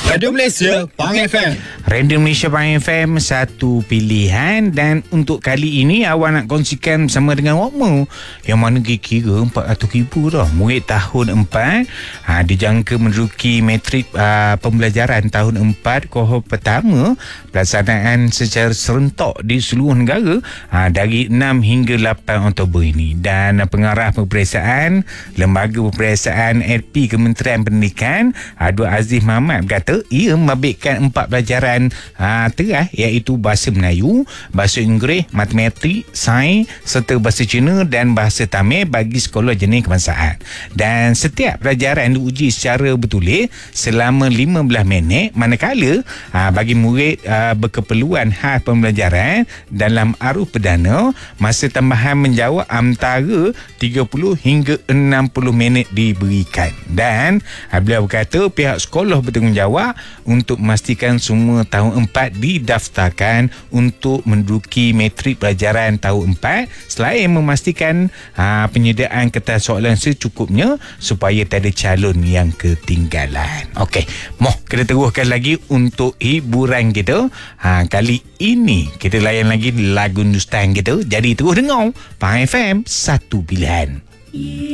Radio Malaysia Pang FM. Radio Malaysia Pang FM, satu pilihan. Dan untuk kali ini awak nak kongsikan bersama dengan awakmu yang mana kira 400,000 dah. Murid tahun 4 dijangka menduduki matrik pembelajaran tahun 4 kohort pertama pelaksanaan secara serentak di seluruh negara dari 6 hingga 8 Oktober ini. Dan pengarah peperiksaan Lembaga Peperiksaan LP Kementerian Pendidikan Dr. Aziz Mahmad berkata ia membabitkan 4 pelajaran terah, iaitu bahasa Melayu, bahasa Inggeris, matematik, sains serta bahasa Cina dan bahasa Tamil bagi sekolah jenis kebangsaan. Dan setiap pelajaran diuji secara bertulis selama 15 minit, manakala bagi murid berkeperluan khas pembelajaran dalam arus perdana, masa tambahan menjawab antara 30 hingga 60 minit diberikan. Dan beliau berkata pihak sekolah bertanggungjawab untuk memastikan semua tahun 4 didaftarkan untuk menduduki matrik pelajaran tahun 4 selain memastikan penyediaan kertas soalan secukupnya supaya tak ada calon yang ketinggalan. Okey, kita teruskan lagi untuk hiburan kita. Kali ini kita layan lagi lagu Hindustan kita. Jadi terus dengar Pang FM, satu pilihan.